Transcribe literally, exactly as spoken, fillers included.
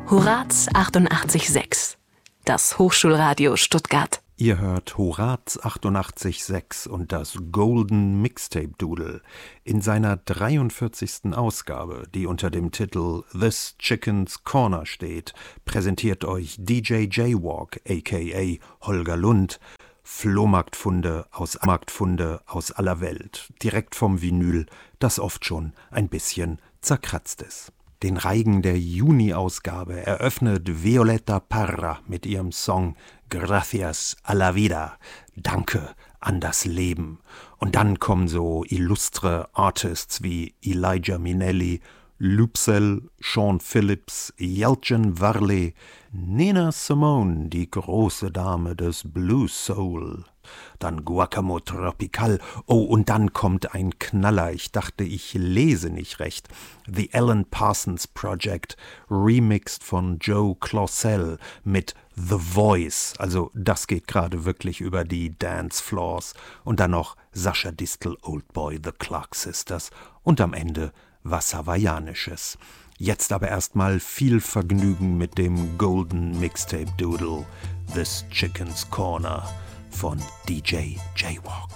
Horaz achtundachtzig Komma sechs, das Hochschulradio Stuttgart. Ihr hört Horaz achtundachtzig Komma sechs und das Golden Mixtape Doodle in seiner dreiundvierzigsten Ausgabe, die unter dem Titel This Chicken's Corner steht, präsentiert euch D J Jaywalk aka Holger Lund Flohmarktfunde aus Marktfunde aus aller Welt, direkt vom Vinyl, das oft schon ein bisschen zerkratzt ist. Den Reigen der Juni-Ausgabe eröffnet Violeta Parra mit ihrem Song Gracias a la Vida, Danke an das Leben. Und dann kommen so illustre Artists wie Elijah Minelli, Lupsel, Sean Phillips, Yelchin Varley, Nina Simone, die große Dame des Blues Soul, dann Guacamo Tropical, oh, und dann kommt ein Knaller, ich dachte, ich lese nicht recht, The Alan Parsons Project, remixed von Joe Clausell mit The Voice, also das geht gerade wirklich über die Dancefloors, und dann noch Sascha Distel Oldboy, The Clark Sisters und am Ende was Hawaiianisches. Jetzt aber erstmal viel Vergnügen mit dem Golden Mixtape Doodle, This Chicken's Corner von D J Jaywalk.